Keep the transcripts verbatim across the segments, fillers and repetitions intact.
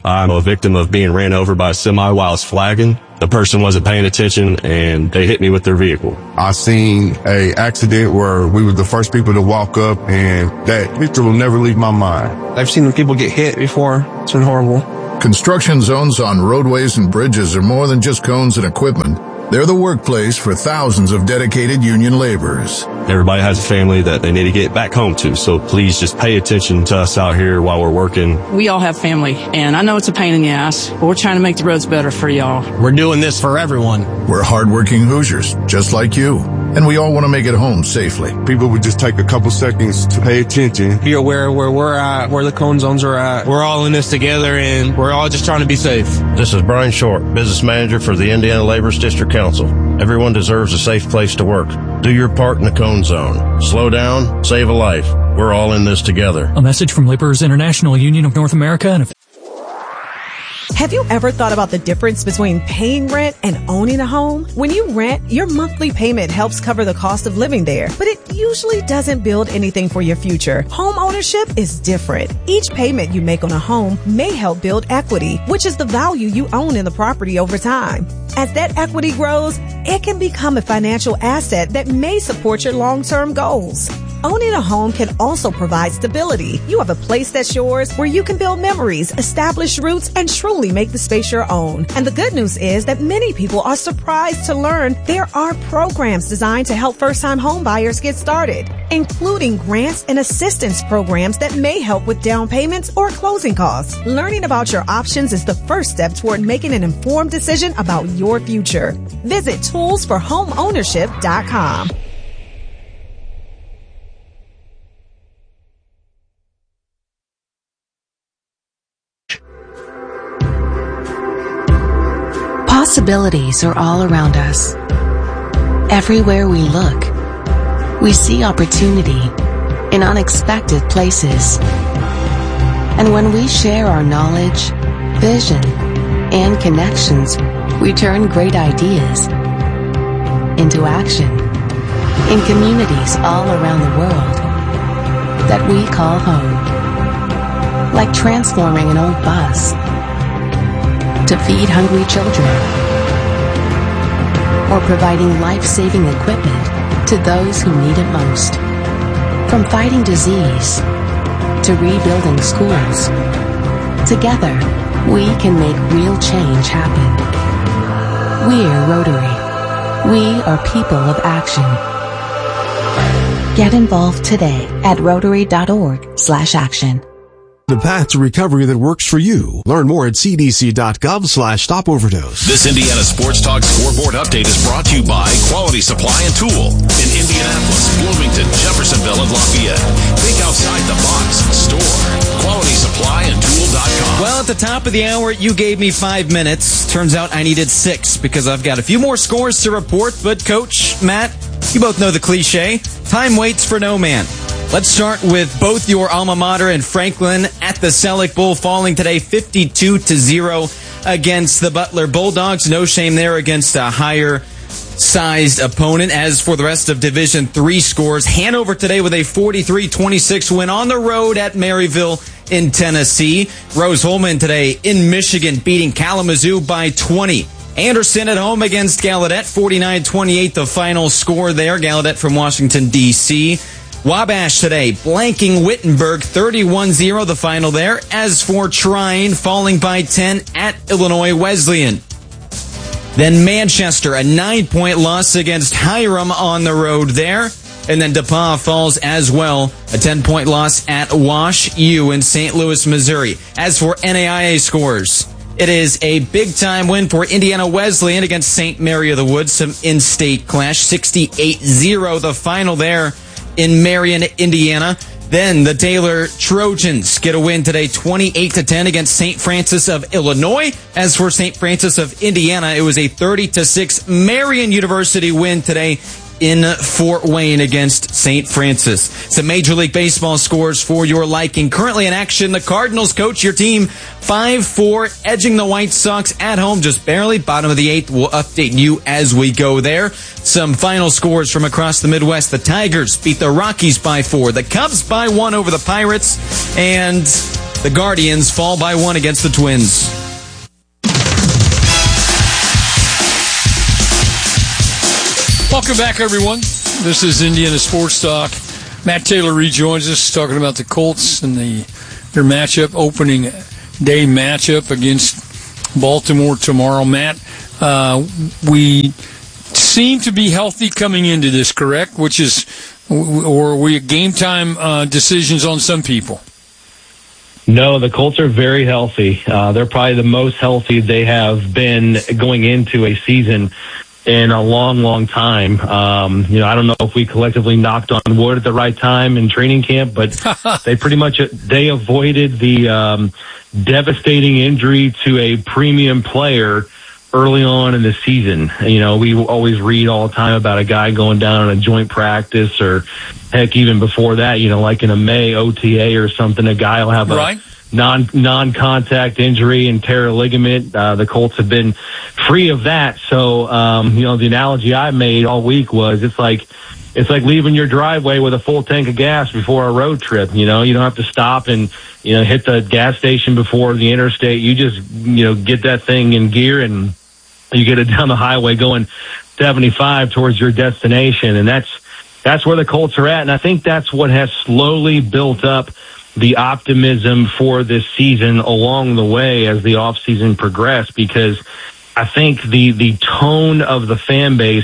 I'm a victim of being ran over by a semi while I was flagging. The person wasn't paying attention and they hit me with their vehicle. I seen a accident where we were the first people to walk up, and that picture will never leave my mind. I've seen people get hit before. It's been horrible. Construction zones on roadways and bridges are more than just cones and equipment. They're the workplace for thousands of dedicated union laborers. Everybody has a family that they need to get back home to, so please just pay attention to us out here while we're working. We all have family, and I know it's a pain in the ass, but we're trying to make the roads better for y'all. We're doing this for everyone. We're hardworking Hoosiers, just like you. And we all want to make it home safely. People would just take a couple seconds to pay attention. Be aware where we're at, where the cone zones are at. We're all in this together, and we're all just trying to be safe. This is Brian Short, Business Manager for the Indiana Laborers District Council. Everyone deserves a safe place to work. Do your part in the cone zone. Slow down, save a life. We're all in this together. A message from Laborers International Union of North America and a Have you ever thought about the difference between paying rent and owning a home? When you rent, your monthly payment helps cover the cost of living there, but it usually doesn't build anything for your future. Home ownership is different. Each payment you make on a home may help build equity, which is the value you own in the property over time. As that equity grows, it can become a financial asset that may support your long-term goals. Owning a home can also provide stability. You have a place that's yours where you can build memories, establish roots, and truly make the space your own. And the good news is that many people are surprised to learn there are programs designed to help first-time home buyers get started, including grants and assistance programs that may help with down payments or closing costs. Learning about your options is the first step toward making an informed decision about your future. Visit tools for home ownership dot com. Possibilities are all around us. Everywhere we look, we see opportunity in unexpected places. And when we share our knowledge, vision, and connections, we turn great ideas into action in communities all around the world that we call home. Like transforming an old bus to feed hungry children, or providing life-saving equipment to those who need it most. From fighting disease to rebuilding schools, together we can make real change happen. We're Rotary. We are people of action. Get involved today at rotary dot org slash action. The path to recovery that works for you. Learn more at c d c dot gov slash stop overdose. This Indiana Sports Talk scoreboard update is brought to you by Quality Supply and Tool in Indianapolis, Bloomington, Jeffersonville, and Lafayette. Think outside the box. Store quality supply and tool dot com. Well, at the top of the hour, you gave me five minutes. Turns out I needed six because I've got a few more scores to report. But Coach, Matt, you both know the cliche. Time waits for no man. Let's start with both your alma mater and Franklin at the Selleck Bowl, falling today fifty-two to zero against the Butler Bulldogs. No shame there against a higher-sized opponent. As for the rest of Division three scores, Hanover today with a forty-three twenty-six win on the road at Maryville in Tennessee. Rose-Hulman today in Michigan beating Kalamazoo by twenty. Anderson at home against Gallaudet, forty-nine twenty-eight the final score there. Gallaudet from Washington, D C Wabash today blanking Wittenberg, thirty-one zero the final there. As for Trine, falling by ten at Illinois Wesleyan. Then Manchester, a nine-point loss against Hiram on the road there. And then DePauw falls as well, a ten-point loss at Wash U in Saint Louis, Missouri. As for N A I A scores, it is a big-time win for Indiana Wesleyan against Saint Mary of the Woods, some in-state clash, sixty-eight zero the final there in Marion, Indiana. Then the Taylor Trojans get a win today, twenty-eight to ten against Saint Francis of Illinois. As for Saint Francis of Indiana, it was a thirty to six Marion University win today in Fort Wayne against Saint Francis. Some Major League Baseball scores for your liking. Currently in action, the Cardinals, coach, your team five four, edging the White Sox at home, just barely. Bottom of the eighth, we'll update you as we go there. Some final scores from across the Midwest. The Tigers beat the Rockies by four. The Cubs by one over the Pirates. And The Guardians fall by one against the Twins. Welcome back, everyone. This is Indiana Sports Talk. Matt Taylor rejoins us, talking about the Colts and the their matchup, opening day matchup against Baltimore tomorrow. Matt, uh, we seem to be healthy coming into this, correct? Which is, or are we game time uh, decisions on some people? No, the Colts are very healthy. Uh, they're probably the most healthy they have been going into a season in a long, long time. Um, you know, I don't know if we collectively knocked on wood at the right time in training camp, but they pretty much, they avoided the um, devastating injury to a premium player early on in the season. You know, we always read all the time about a guy going down on a joint practice, or heck, even before that, you know, like in a May O T A or something, a guy will have a right. non non-contact injury and tear a ligament. Uh, the Colts have been free of that. So, um, you know, the analogy I made all week was it's like it's like leaving your driveway with a full tank of gas before a road trip. You know, you don't have to stop and, you know, hit the gas station before the interstate. You just, you know, get that thing in gear and you get it down the highway going seventy-five towards your destination. And that's that's where the Colts are at. And I think that's what has slowly built up the optimism for this season along the way as the offseason progressed, because I think the, the tone of the fan base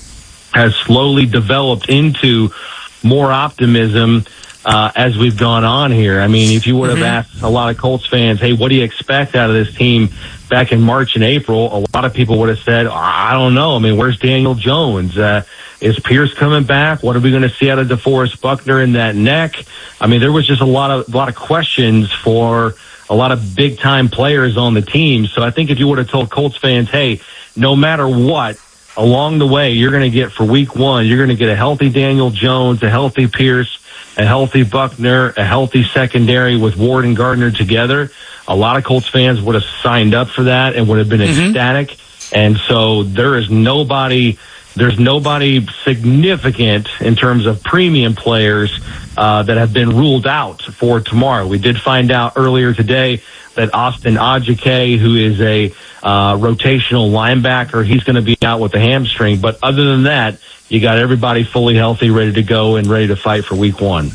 has slowly developed into more optimism uh, as we've gone on here. I mean, if you would have mm-hmm. asked a lot of Colts fans, hey, what do you expect out of this team back in March and April, a lot of people would have said, I don't know. I mean, where's Daniel Jones? Uh, is Pierce coming back? What are we going to see out of DeForest Buckner in that neck? I mean, there was just a lot of, a lot of questions for a lot of big time players on the team. So I think if you would have told Colts fans, hey, no matter what, along the way, you're going to get for week one, you're going to get a healthy Daniel Jones, a healthy Pierce, a healthy Buckner, a healthy secondary with Ward and Gardner together. A lot of Colts fans would have signed up for that and would have been mm-hmm. ecstatic. And so there is nobody, there's nobody significant in terms of premium players uh, that have been ruled out for tomorrow. We did find out earlier today that Austin Ajike, who is a uh, rotational linebacker, he's going to be out with a hamstring. But other than that, you got everybody fully healthy, ready to go, and ready to fight for week one.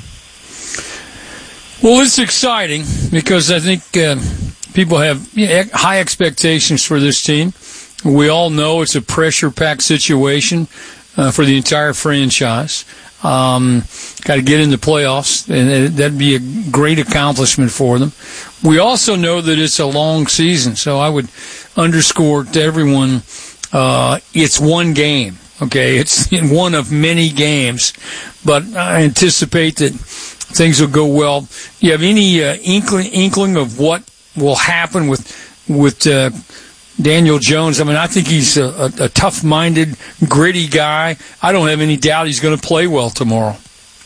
Well, it's exciting because I think uh, people have you know, high expectations for this team. We all know it's a pressure-packed situation uh, for the entire franchise. Um, got to get in the playoffs, and that'd be a great accomplishment for them. We also know that it's a long season, so I would underscore to everyone, uh, it's one game, okay? It's one of many games, but I anticipate that things will go well. You have any uh, inkling, inkling of what will happen with with uh, Daniel Jones? I mean, I think he's a, a, a tough-minded, gritty guy. I don't have any doubt he's going to play well tomorrow.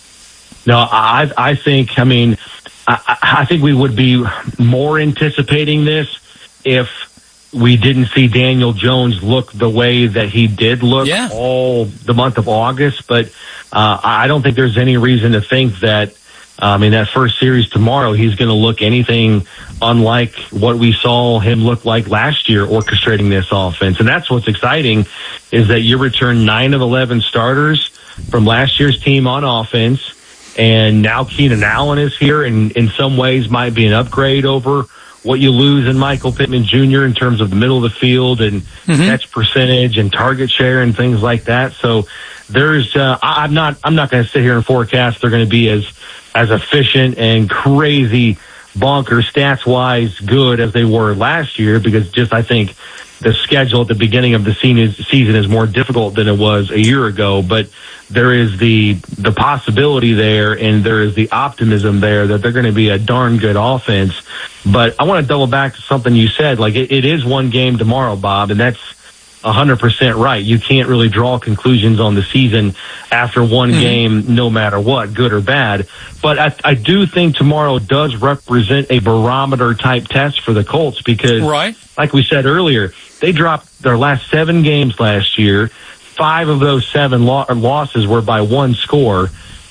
No, I I think, I mean, I, I think we would be more anticipating this if we didn't see Daniel Jones look the way that he did look yeah. all the month of August. But uh, I don't think there's any reason to think that, um, in that first series tomorrow, he's going to look anything unlike what we saw him look like last year orchestrating this offense. And that's what's exciting, is that you return nine of eleven starters from last year's team on offense. And now Keenan Allen is here, and in some ways might be an upgrade over what you lose in Michael Pittman Junior in terms of the middle of the field and mm-hmm. catch percentage and target share and things like that. So there's, uh, I, I'm not, I'm not going to sit here and forecast they're going to be as, as efficient and crazy bonker stats wise good as they were last year, because just, I think the schedule at the beginning of the season is more difficult than it was a year ago. But there is the the possibility there, and there is the optimism there that they're going to be a darn good offense. But I want to double back to something you said. Like, it, it is one game tomorrow, Bob, and that's one hundred percent right. You can't really draw conclusions on the season after one mm-hmm. game, no matter what, good or bad. But I, I do think tomorrow does represent a barometer-type test for the Colts, because, right. like we said earlier, they dropped their last seven games last year. Five of those seven lo- losses were by one score.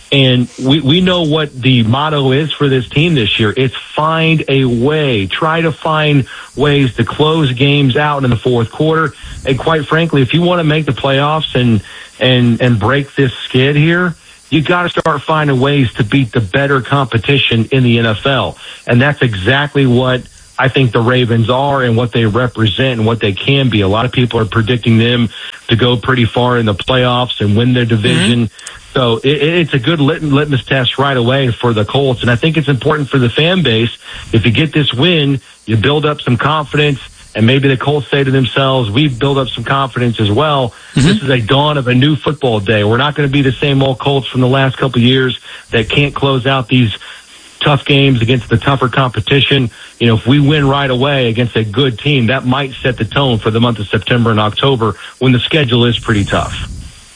And we, we know what the motto is for this team this year. It's find a way. Try to find ways to close games out in the fourth quarter. And quite frankly, if you want to make the playoffs and and and break this skid here, you got to start finding ways to beat the better competition in the N F L. And that's exactly what I think the Ravens are and what they represent and what they can be. A lot of people are predicting them to go pretty far in the playoffs and win their division. Mm-hmm. So it, it's a good lit- litmus test right away for the Colts. And I think it's important for the fan base. If you get this win, you build up some confidence, and maybe the Colts say to themselves, we've built up some confidence as well. Mm-hmm. This is a dawn of a new football day. We're not going to be the same old Colts from the last couple of years that can't close out these tough games against the tougher competition. You know, if we win right away against a good team, that might set the tone for the month of September and October when the schedule is pretty tough.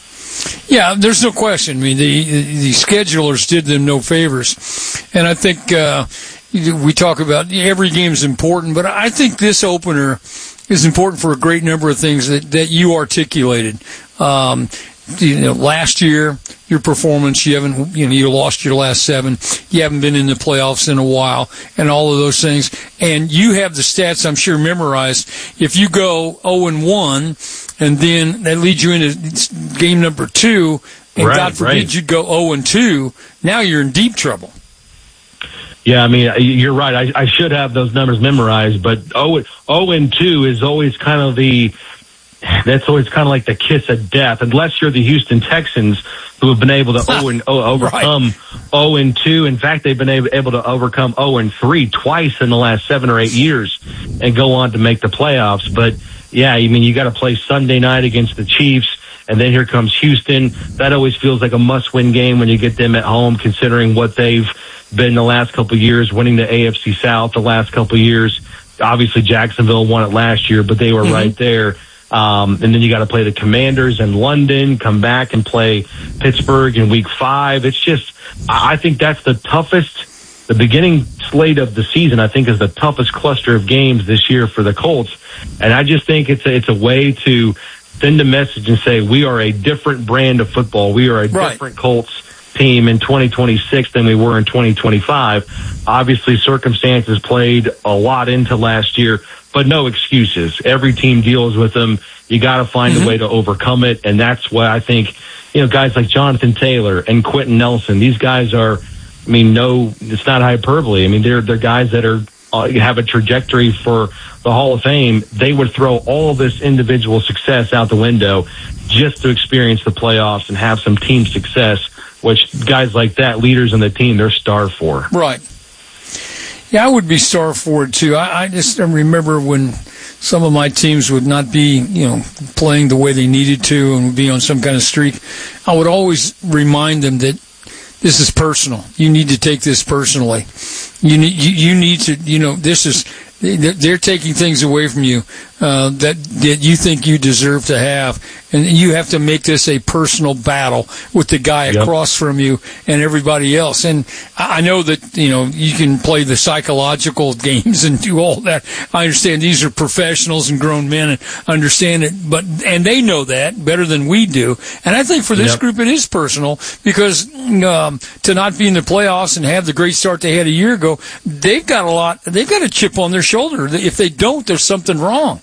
Yeah, there's no question. I mean, the the schedulers did them no favors. And I think uh, we talk about every game is important, but I think this opener is important for a great number of things that, that you articulated. Um, you know, last year, your performance, you haven't, you know, you lost your last seven. You haven't been in the playoffs in a while, and all of those things. And you have the stats, I'm sure, memorized. If you go oh and one, and then that leads you into game number two, and right, God forbid right. you go oh and two, now you're in deep trouble. Yeah, I mean, you're right. I, I should have those numbers memorized, but oh, oh and two is always kind of the, that's always kind of like the kiss of death, unless you're the Houston Texans, who have been able to oh and oh, overcome right. oh and two. In fact, they've been able, able to overcome oh and three twice in the last seven or eight years and go on to make the playoffs. But yeah, I mean, you got to play Sunday night against the Chiefs, and then here comes Houston. That always feels like a must-win game when you get them at home, considering what they've been the last couple of years, winning the A F C South the last couple of years. Obviously, Jacksonville won it last year, but they were mm-hmm. right there. Um, and then you got to play the Commanders in London, come back and play Pittsburgh in week five. It's just, I think that's the toughest, the beginning slate of the season, I think, is the toughest cluster of games this year for the Colts. And I just think it's a, it's a way to send a message and say, we are a different brand of football. We are a right. different Colts team in twenty twenty-six than we were in twenty twenty-five. Obviously, circumstances played a lot into last year, but no excuses. Every team deals with them. You got to find mm-hmm. a way to overcome it, and that's why I think, you know, guys like Jonathan Taylor and Quentin Nelson, these guys are, I mean, no, it's not hyperbole. I mean, they're they're guys that are uh, have a trajectory for the Hall of Fame. They would throw all this individual success out the window just to experience the playoffs and have some team success, which guys like that, leaders on the team, they're starved for. Right. Yeah, I would be starved for it, too. I, I just remember when some of my teams would not be, you know, playing the way they needed to and would be on some kind of streak. I would always remind them that this is personal. You need to take this personally. You need, you, you need to, you know, this is, they're taking things away from you uh, that that you think you deserve to have, and you have to make this a personal battle with the guy yep. across from you and everybody else. And I know that, you know, you can play the psychological games and do all that. I understand these are professionals and grown men and understand it, but and they know that better than we do. And I think for this yep. group it is personal because um, to not be in the playoffs and have the great start they had a year ago, they've got a lot. They've got a chip on their shoulder. If they don't, there's something wrong.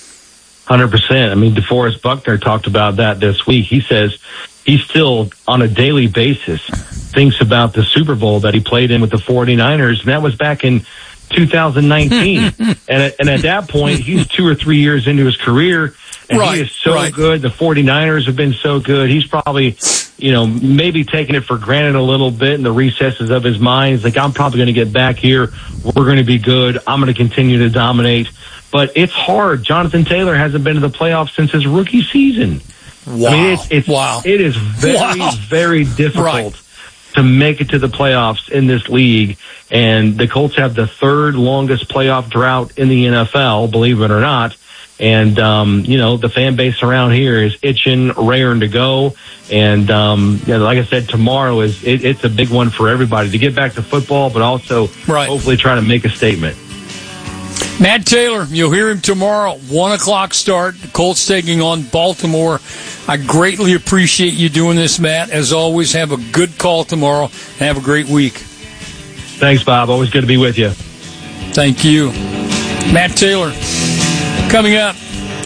one hundred percent. I mean, DeForest Buckner talked about that this week. He says he still, on a daily basis, thinks about the Super Bowl that he played in with the forty-niners, and that was back in two thousand nineteen. and, at, and at that point, he's two or three years into his career, and right, he is so right. good. The forty-niners have been so good. He's probably, you know, maybe taking it for granted a little bit in the recesses of his mind. He's like, I'm probably going to get back here. We're going to be good. I'm going to continue to dominate. But it's hard. Jonathan Taylor hasn't been to the playoffs since his rookie season. Wow. I mean, it's, it's, wow. it is very, wow. very difficult right. to make it to the playoffs in this league. And the Colts have the third longest playoff drought in the N F L, believe it or not. And, um, you know, the fan base around here is itching, raring to go. And, um, you know, like I said, tomorrow is it, it's a big one for everybody to get back to football, but also right. hopefully try to make a statement. Matt Taylor, you'll hear him tomorrow, one o'clock start. The Colts taking on Baltimore. I greatly appreciate you doing this, Matt. As always, have a good call tomorrow and have a great week. Thanks, Bob. Always good to be with you. Thank you. Matt Taylor, coming up.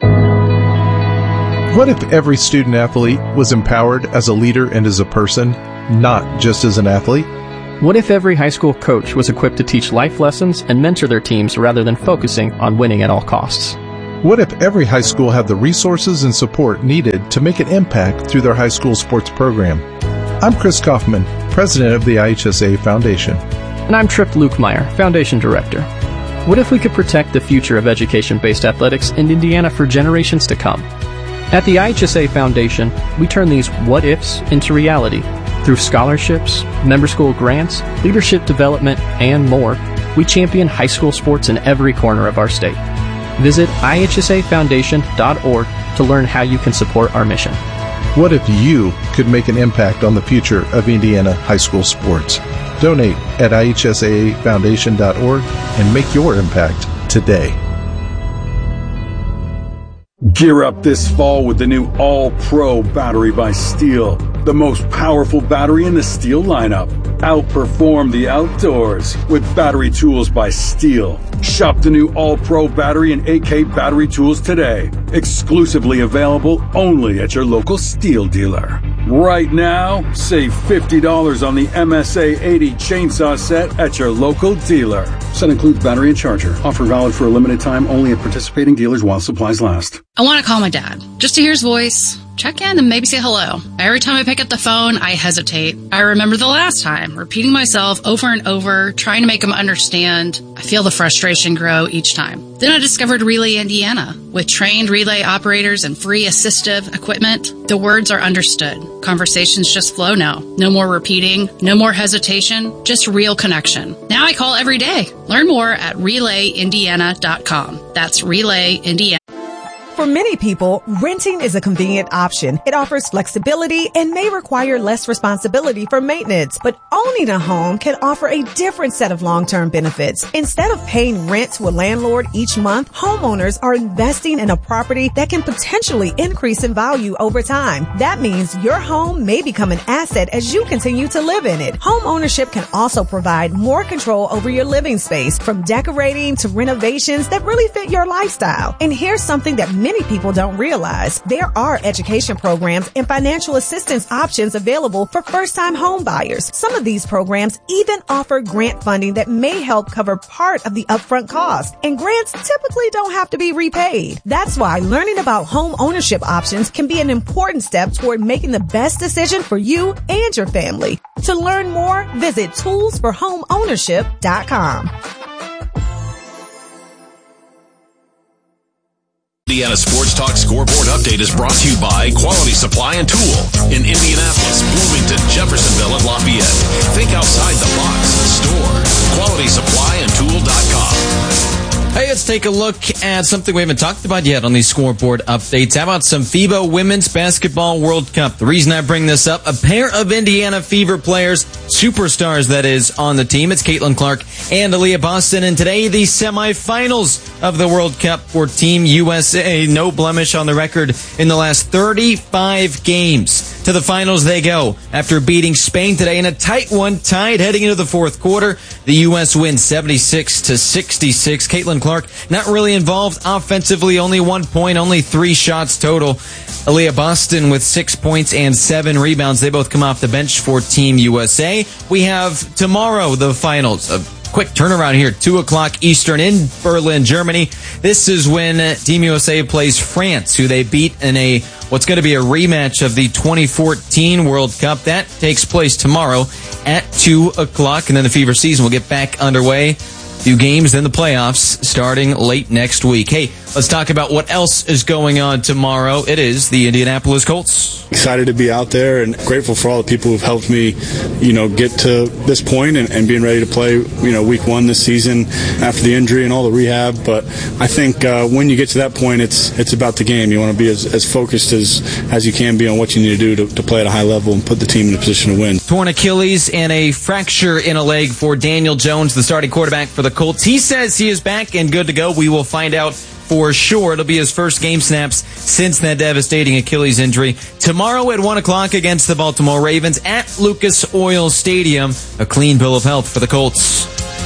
What if every student athlete was empowered as a leader and as a person, not just as an athlete? What if every high school coach was equipped to teach life lessons and mentor their teams rather than focusing on winning at all costs? What if every high school had the resources and support needed to make an impact through their high school sports program? I'm Chris Kaufman, president of the I H S A Foundation. And I'm Tripp Lukemire, foundation director. What if we could protect the future of education-based athletics in Indiana for generations to come? At the I H S A Foundation, we turn these what-ifs into reality. Through scholarships, member school grants, leadership development, and more, we champion high school sports in every corner of our state. Visit I H S A foundation dot org to learn how you can support our mission. What if you could make an impact on the future of Indiana high school sports? Donate at I H S A foundation dot org and make your impact today. Gear up this fall with the new All-Pro battery by Steel, the most powerful battery in the Steel lineup. Outperform the outdoors with battery tools by Steel. Shop the new All-Pro battery and A K battery tools today. Exclusively available only at your local Steel dealer. Right now, save fifty dollars on the M S A eighty chainsaw set at your local dealer. Set includes battery and charger. Offer valid for a limited time only at participating dealers while supplies last. I want to call my dad just to hear his voice, check in, and maybe say hello. Every time I pick up the phone, I hesitate. I remember the last time, repeating myself over and over, trying to make him understand. I feel the frustration grow each time. Then I discovered Relay Indiana. With trained relay operators and free assistive equipment, the words are understood. Conversations just flow now. No more repeating, no more hesitation, just real connection. Now I call every day. Learn more at relay indiana dot com. That's Relay Indiana. For many people, renting is a convenient option. It offers flexibility and may require less responsibility for maintenance. But owning a home can offer a different set of long-term benefits. Instead of paying rent to a landlord each month, homeowners are investing in a property that can potentially increase in value over time. That means your home may become an asset as you continue to live in it. Home ownership can also provide more control over your living space, from decorating to renovations that really fit your lifestyle. And here's something that many people don't realize. There are education programs and financial assistance options available for first-time home buyers. Some of these programs even offer grant funding that may help cover part of the upfront cost. And grants typically don't have to be repaid. That's why learning about home ownership options can be an important step toward making the best decision for you and your family. To learn more, visit tools for home ownership dot com. Indiana Sports Talk Scoreboard Update is brought to you by Quality Supply and Tool in Indianapolis, Bloomington, Jeffersonville, and Lafayette. Think outside the box. Store. quality supply and tool dot com. Hey, let's take a look at something we haven't talked about yet on these scoreboard updates. How about some FIBA Women's Basketball World Cup? The reason I bring this up, a pair of Indiana Fever players, superstars that is, on the team. It's Caitlin Clark and Aaliyah Boston. And today, the semifinals of the World Cup for Team U S A. No blemish on the record in the last thirty-five games. To the finals they go after beating Spain today in a tight one, tied heading into the fourth quarter. The U S wins seventy-six to sixty-six. Caitlin Clark not really involved offensively, only one point, only three shots total. Aaliyah Boston with six points and seven rebounds. They both come off the bench for Team U S A. We have tomorrow the finals. A quick turnaround here, two o'clock Eastern in Berlin, Germany. This is when Team U S A plays France, who they beat in a what's going to be a rematch of the twenty fourteen World Cup. That takes place tomorrow at two o'clock, and then the Fever season will get back underway. Few games, then the playoffs starting late next week. Hey, Let's talk about what else is going on tomorrow. It is the Indianapolis Colts. Excited to be out there and grateful for all the people who've helped me, you know, get to this point and, and being ready to play, you know, week one this season after the injury and all the rehab. But I think uh, when you get to that point, it's it's about the game. You want to be as, as focused as, as you can be on what you need to do to, to play at a high level and put the team in a position to win. Torn Achilles and a fracture in a leg for Daniel Jones, the starting quarterback for the Colts. He says he is back and good to go. We will find out for sure. It'll be his first game snaps since that devastating Achilles injury. Tomorrow at one o'clock against the Baltimore Ravens at Lucas Oil Stadium. A clean bill of health for the Colts.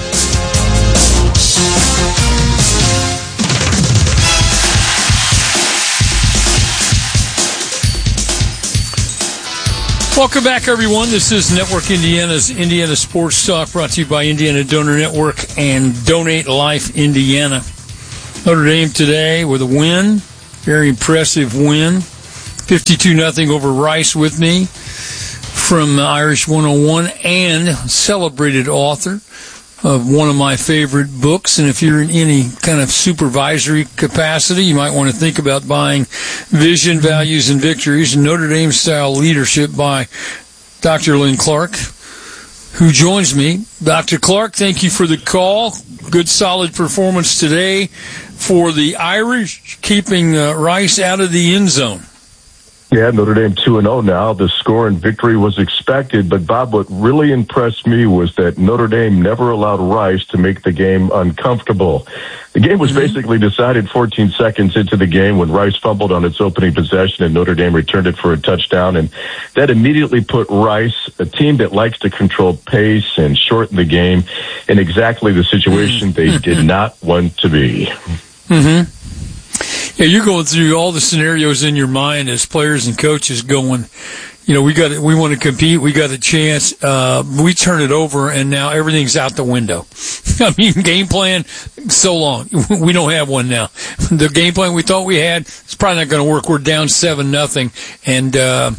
Welcome back, everyone. This is Network Indiana's Indiana Sports Talk, brought to you by Indiana Donor Network and Donate Life Indiana. Notre Dame today with a win, very impressive win, fifty-two nothing over Rice. With me from Irish one oh one and celebrated author of one of my favorite books. And if you're in any kind of supervisory capacity, you might want to think about buying Vision, Values, and Victories, Notre Dame Style Leadership by Doctor Lynn Clark, who joins me. Doctor Clark, thank you for the call. Good, solid performance today for the Irish, keeping uh, Rice out of the end zone. Yeah, Notre Dame two and oh now. The score and victory was expected, but Bob, what really impressed me was that Notre Dame never allowed Rice to make the game uncomfortable. The game was mm-hmm. basically decided fourteen seconds into the game when Rice fumbled on its opening possession and Notre Dame returned it for a touchdown, and that immediately put Rice, a team that likes to control pace and shorten the game, in exactly the situation they did not want to be. Mm-hmm. Yeah, you're going through all the scenarios in your mind as players and coaches going, you know, we got we want to compete, we got a chance, uh, we turn it over, and now everything's out the window. I mean, game plan, so long. We don't have one now. The game plan we thought we had, it's probably not going to work. We're down seven nothing, and uh,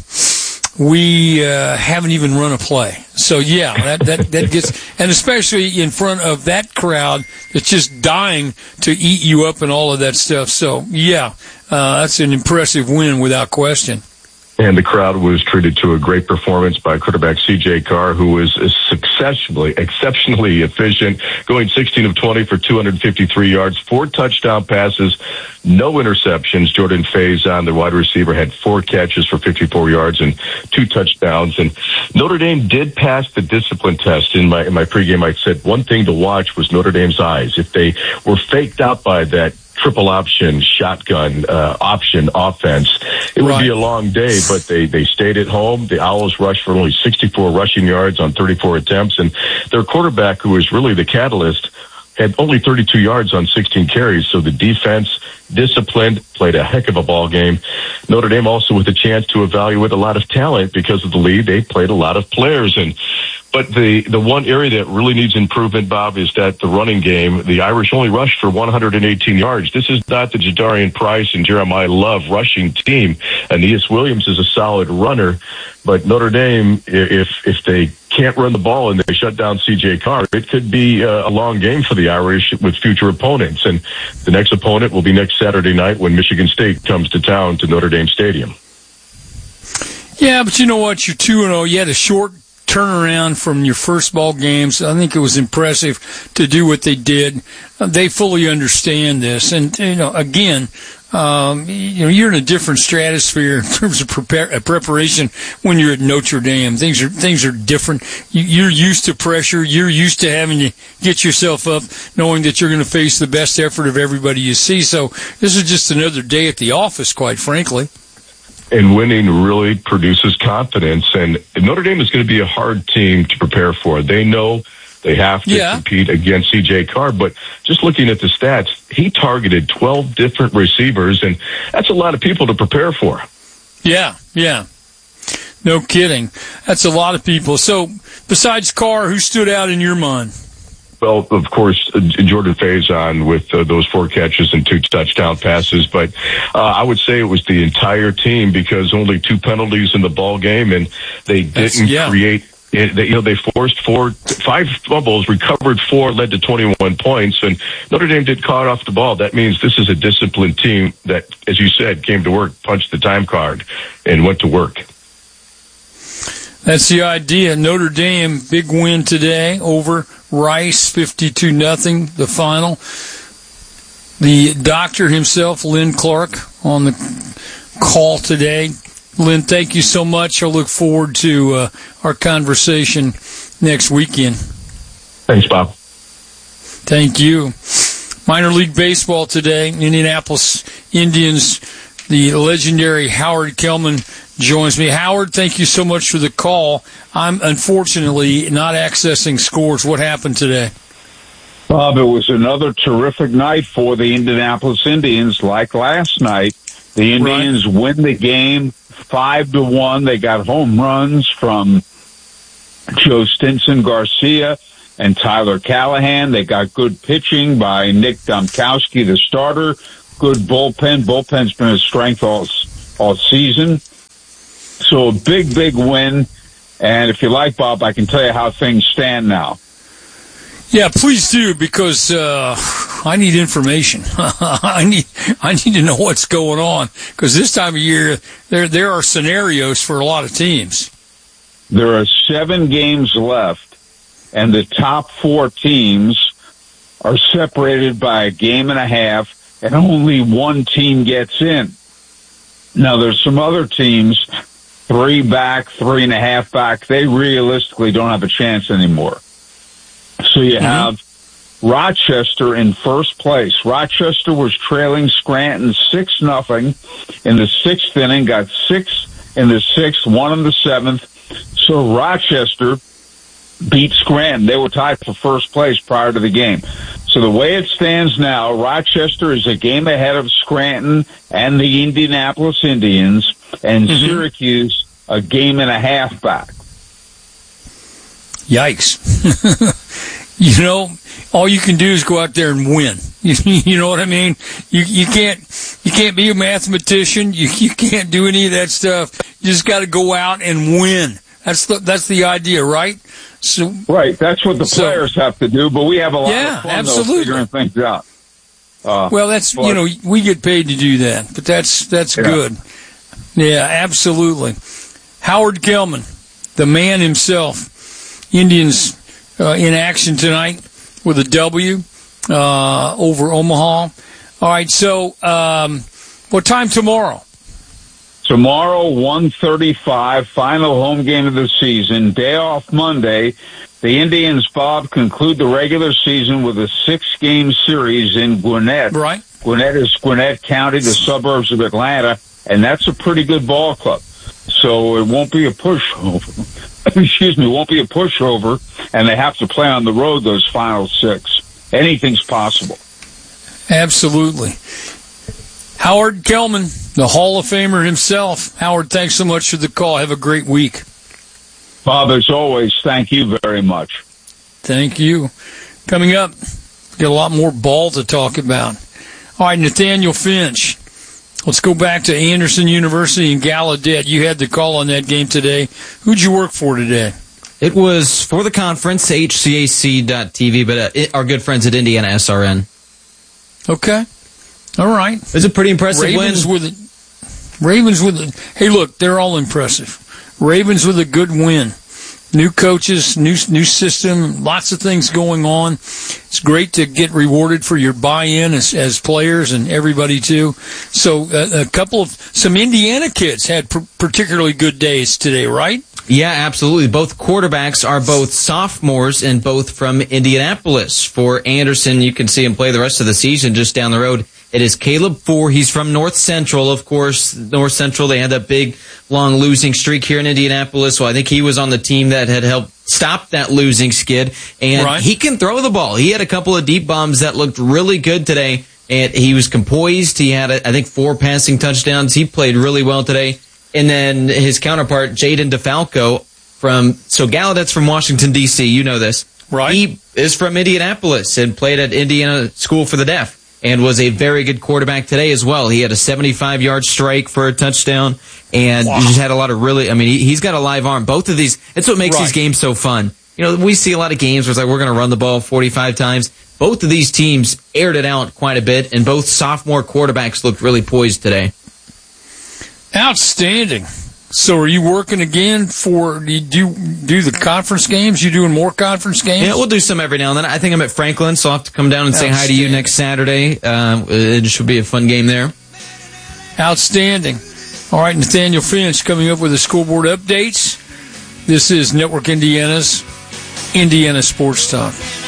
we uh, haven't even run a play. So, yeah, that, that, that gets, and especially in front of that crowd that's just dying to eat you up and all of that stuff. So, yeah, uh, that's an impressive win without question. And the crowd was treated to a great performance by quarterback C J Carr, who was successfully, exceptionally efficient, going sixteen of twenty for two hundred fifty-three yards, four touchdown passes, no interceptions. Jordan Faison, the wide receiver, had four catches for fifty-four yards and two touchdowns. And Notre Dame did pass the discipline test. In my in my pregame, I said one thing to watch was Notre Dame's eyes. If they were faked out by that triple option, shotgun uh, option offense, it would right. be a long day, but they, they stayed at home. The Owls rushed for only sixty-four rushing yards on thirty-four attempts, and their quarterback, who was really the catalyst, had only thirty-two yards on sixteen carries. So the defense, disciplined, played a heck of a ball game. Notre Dame also with a chance to evaluate a lot of talent because of the lead. They played a lot of players. And But the, the one area that really needs improvement, Bob, is that the running game, the Irish only rushed for one hundred eighteen yards. This is not the Jadarian Price and Jeremiah Love rushing team. Aeneas Williams is a solid runner. But Notre Dame, if if they can't run the ball and they shut down C J Carr, it could be a long game for the Irish with future opponents. And the next opponent will be next Saturday night when Michigan State comes to town to Notre Dame Stadium. Yeah, but you know what? You're two and oh. You had a short turnaround from your first ball games. I think it was impressive to do what they did. They fully understand this. And, you know, again, Um, you know, you're in a different stratosphere in terms of prepare, uh, preparation when you're at Notre Dame. Things are things are different. You, you're used to pressure. You're used to having to get yourself up, knowing that you're going to face the best effort of everybody you see. So this is just another day at the office, quite frankly. And winning really produces confidence. And Notre Dame is going to be a hard team to prepare for. They know they have to yeah. compete against C J Carr, but just looking at the stats, he targeted twelve different receivers, and that's a lot of people to prepare for. Yeah, yeah. No kidding. That's a lot of people. So besides Carr, who stood out in your mind? Well, of course, uh, Jordan Faison with uh, those four catches and two touchdown passes. But uh, I would say it was the entire team because only two penalties in the ball game, and they didn't yeah. create It, they, you know, they forced four, five fumbles, recovered four, led to twenty-one points, and Notre Dame did caught off the ball. That means this is a disciplined team that, as you said, came to work, punched the time card, and went to work. That's the idea. Notre Dame, big win today over Rice, fifty-two nothing, the final. The doctor himself, Lynn Clark, on the call today. Lynn, thank you so much. I look forward to uh, our conversation next weekend. Thanks, Bob. Thank you. Minor League Baseball today, Indianapolis Indians, the legendary Howard Kellman joins me. Howard, thank you so much for the call. I'm unfortunately not accessing scores. What happened today? Bob, it was another terrific night for the Indianapolis Indians. Like last night, the Indians right. win the game five to one. They got home runs from Joe Stinson Garcia and Tyler Callahan. They got good pitching by Nick Domkowski, the starter. Good bullpen. Bullpen's been a strength all all season. So a big, big win. And if you like, Bob, I can tell you how things stand now. Yeah, please do, because uh, I need information. I need I need to know what's going on, because this time of year there there are scenarios for a lot of teams. There are seven games left, and the top four teams are separated by a game and a half, and only one team gets in. Now, there's some other teams, three back, three and a half back. They realistically don't have a chance anymore. So you mm-hmm. have Rochester in first place. Rochester was trailing Scranton six nothing in the sixth inning, got six in the sixth, one in the seventh. So Rochester beat Scranton. They were tied for first place prior to the game. So the way it stands now, Rochester is a game ahead of Scranton and the Indianapolis Indians, and mm-hmm. Syracuse a game and a half back. Yikes. You know, all you can do is go out there and win. You, you know what I mean? You you can't you can't be a mathematician. You you can't do any of that stuff. You just got to go out and win. That's the that's the idea, right? So right. That's what the so, players have to do. But we have a lot yeah, of fun absolutely. though, figuring things out. Uh, well, that's but, you know we get paid to do that, but that's that's yeah. good. Yeah, absolutely. Howard Kellman, the man himself. Indians uh, in action tonight with a W uh, over Omaha. All right, so um, what time tomorrow? Tomorrow, one thirty-five, final home game of the season. Day off Monday. The Indians, Bob, conclude the regular season with a six-game series in Gwinnett. Right. Gwinnett is Gwinnett County, the suburbs of Atlanta, and that's a pretty good ball club. So it won't be a pushover. Excuse me, won't be a pushover, and they have to play on the road those final six. Anything's possible. Absolutely. Howard Kellman, the Hall of Famer himself. Howard, thanks so much for the call. Have a great week. Bob, as always, thank you very much. Thank you. Coming up, got a lot more ball to talk about. All right, Nathaniel Finch. Let's go back to Anderson University in Gallaudet. You had the call on that game today. Who'd you work for today? It was for the conference, H C A C dot T V, but uh, it, our good friends at Indiana S R N. Okay. All right. It was a pretty impressive Ravens win. With a, Ravens with a, hey, look, they're all impressive. Ravens with a good win. New coaches, new new system, lots of things going on. It's great to get rewarded for your buy-in as, as players and everybody too. So uh, a couple of, some Indiana kids had pr- particularly good days today, right? Yeah, absolutely. Both quarterbacks are both sophomores and both from Indianapolis. For Anderson, you can see him play the rest of the season just down the road. It is Caleb Four. He's from North Central, of course. North Central, they had that big, long losing streak here in Indianapolis. So I think he was on the team that had helped stop that losing skid. And right. he can throw the ball. He had a couple of deep bombs that looked really good today. And he was composed. He had, I think, four passing touchdowns. He played really well today. And then his counterpart, Jaden DeFalco, from, so Gallaudet's from Washington, D C You know this. Right. He is from Indianapolis and played at Indiana School for the Deaf. and was a very good quarterback today as well. He had a seventy-five-yard strike for a touchdown, and wow. he just had a lot of really, I mean, he, he's got a live arm. Both of these, that's what makes right. these games so fun. You know, we see a lot of games where it's like we're going to run the ball forty-five times. Both of these teams aired it out quite a bit, and both sophomore quarterbacks looked really poised today. Outstanding. So are you working again for, do you do, do the conference games? You doing more conference games? Yeah, we'll do some every now and then. I think I'm at Franklin, so I'll have to come down and say hi to you next Saturday. Uh, it should be a fun game there. Outstanding. All right, Nathaniel Finch coming up with the scoreboard updates. This is Network Indiana's Indiana Sports Talk.